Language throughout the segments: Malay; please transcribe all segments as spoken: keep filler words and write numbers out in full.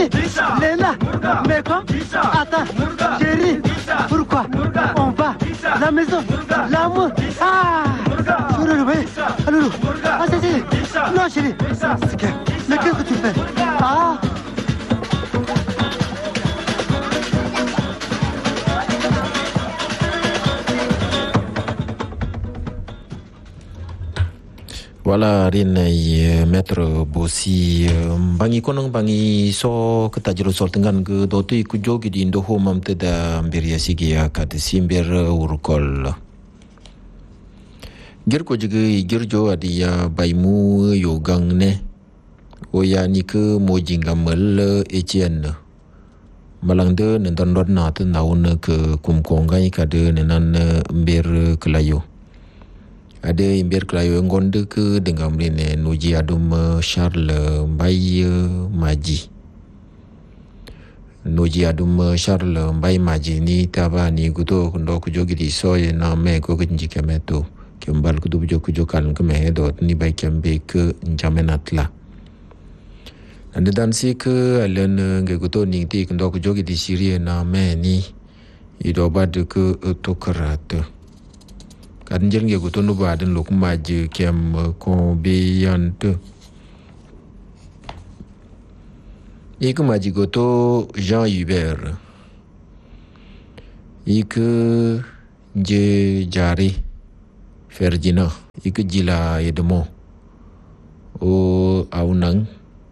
Chérie, Léna, mais quoi? Attends, chérie, pourquoi? On va, la maison, l'amour. Ah, Loulou, oui, Loulou. Ah, c'est, c'est, non, chérie, c'est que, mais qu'est-ce que tu fais? Ah. Wala rin ay metro bosi bangi konong bangi so ketajero sol tengan ke dotu iku jogi di indo homam teda mberia sigi ya kat simber urukol ger ko jige ger jo adi ya baimu yogang ne o ya ni ke mojingamal etienne malangde nendan rod na te naun ke kumkongai kade nenan mber kelayo ada imber kelayo ngonde ke dengan mrene nuji adum Charles Mbai Maji nuji adum Charles Mbai Maji ni taba ni guto ndo kujogi di soye na me ko kinji kemeto kembal kudu bujo kujo kan ke me dot ni bai kembe ke njamenatla ande dan si ke alen nge guto ning ti ndo kujogi di Syria na me ni idobad ke autokrat kan jeng ge guto no baden lok maje kem ko beyante ik maji goto Jean Hubert ik je jari Ferdinand ik jila Edmond o aunang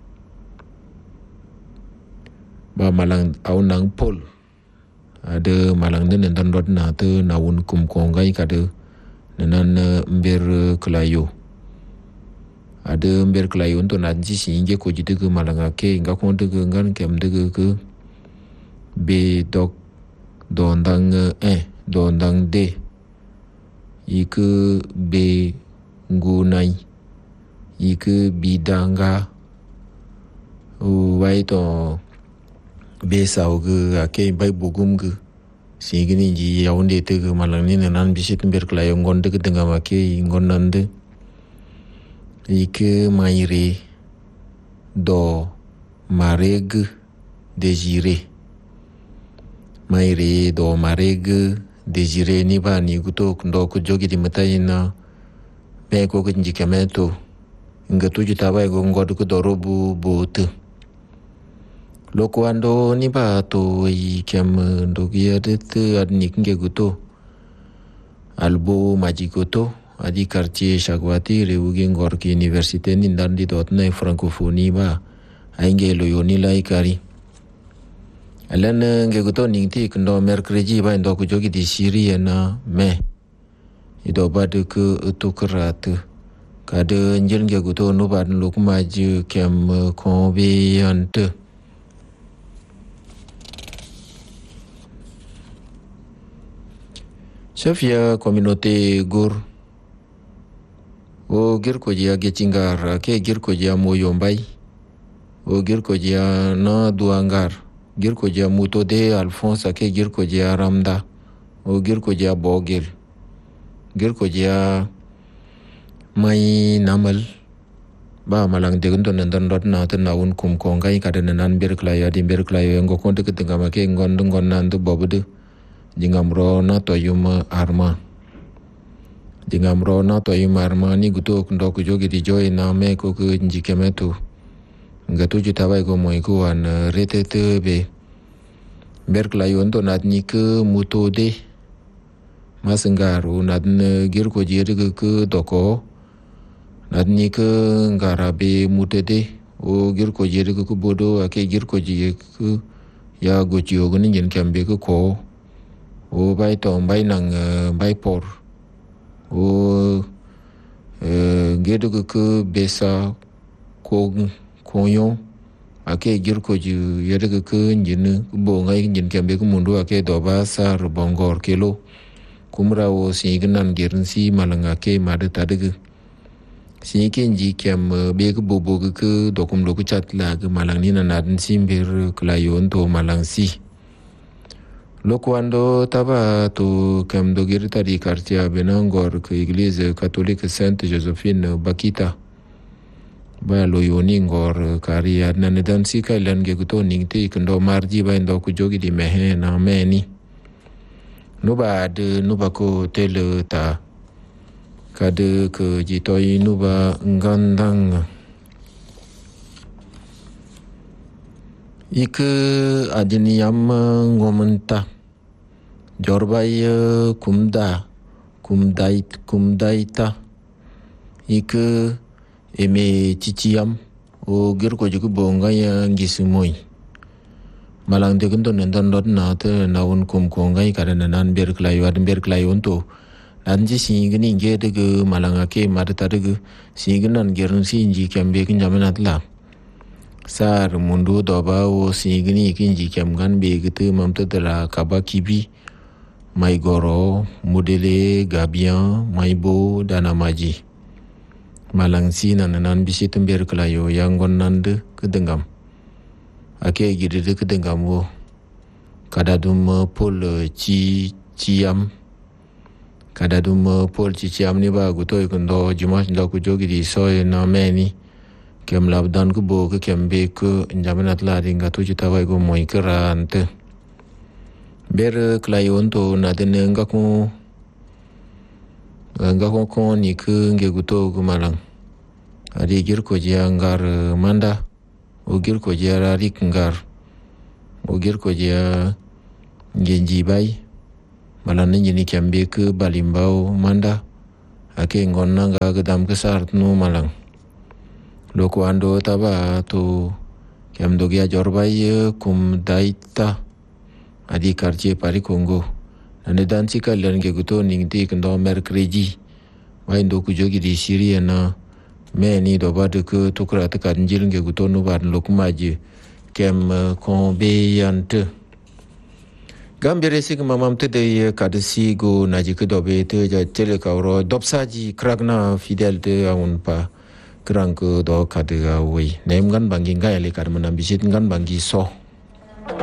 ba malang aunang Paul ada malang den dan rod na te nawun kum kongai kade nenan mber kelayo ada mber kelayo untuk nanti sehingga ko jite ke malanga ke inga ko de ngan kem de ke be dok dondang eh dondang de iku be ngunai iku bidanga o wai to be sau ke ake bai bugum ke sehingga ni ji yaunde te ke malang ni nan bisit ber kelayo ngonde ke tengah make ngonande ike maire do mareg désiré maire do mareg désiré ni ba ni guto ndo ko jogi di mataina be ko ko nji kemeto ngatu juta ba go ngodo ko dorobu bote loko ando ni ba to i kem ndogia det adnik nge guto albo majikoto adi quartier Chagwati reugi ngorki université ni ndandi dot na francophonie ba ainge loyoni lai kari alan nge guto ningti kndo mercredi ba ndo ko jogi di Syria na me ido bad ke autokrat kade njel nge guto no bad lok maj kem conveyante Sofia communauté gur o gir ko jia gechingar ke gir ko jia moyombai o gir ko jia na duangar gir ko jia muto de Alphonse ke gir ko jia ramda o gir ko jia bogil gir ko jia mai namal ba malang de ndo nan dot na tan nawun kum ko ngai ka den nan ber klaya di ber klaya ngo ko de tinga ma ke ngon ngon nan du bobude jingamro na to yuma arma jingamro na to yuma arma ni guto ndo ko jogi di joy na me ko ko njikemeto ngatu juta bai ko moy ko an retete be berkla yondo nad ni ke muto de masengaru nad gir ko jere ke doko nad ni ke ngarabe mutede o gir ko jere ko bodo ake gir ko jere ke ya go jiyo gni nyen kambe ko o bai to bai nang bai por o gedo ke besa ko koyo ake gir ko ju yede ke nyin bo ngai nyin kambe ko mundu ake do ba sar bongor kelo kumra o signan girin si malanga ke made tadege si kenji kem be ko bobo ke dokum lo ko chatla ke malang ni na nadin simbir klayon to malang si Loquando taba to kem do girta di quartier Benangor ke Église catholique Sainte Joséphine Bakita ba lo yoni ngor kariya na ne dan si kai lan ge to ning ti kendo marji ba ndo ku jogi di mehe na meni no ba de no ba ko tele ta ka de ke ji toi no ba ngandang ik adiniyam ngomenta jorbay kumda kumdait kumdaita ik eme chichiam o gir ko jugo bonga ya ngisimoy malang de gndo nandan dot na te na won kum ko ngai kada nan ber klay wad ber klay on to anji singni nge de ge malanga ke marta de ge singnan gerun sinji kambe kin jamanat la sar mundu doba o singni kinji kam gan be gitu mamta dara kaba kibi mai goro modele gabian mai bo dana maji malang si nan nan bisi tember klayo yang gonande kedengam ake gidide kedengam wo kadadum pol ci ciam kadadum pol ci ciam ni ba gutoy kondo jumas ndo ku jogi di soy na meni kem labdan ku bo ke kem be ku njamanat la ringa tu cita wai go moy kerante ber klayon to na den nga ko nga ko ko ni ku nge guto ku malang adi gir ko jia ngar manda o gir ko jia rik ngar o gir ko jia ngenji bai malan ni ni kem be ku balimbao manda ake ngon nga gedam ke sart no malang loko ando taba to kem dogia jorbai kum daita adi karche pari kongo ane dan chika len ge guto ning ti kendo merkredi wai ndo ku jogi di siria na me ni do bad ku tukra ta kan jil ge guto no bad lokmaji kem kon be yante gambere sig mamam te de kadsi go naji ke do be te ja tele ka ro dopsaji kragna fidel de aun pa krang ko do kadga wi nem gan bangi ngai le kar manam bisit gan bangi so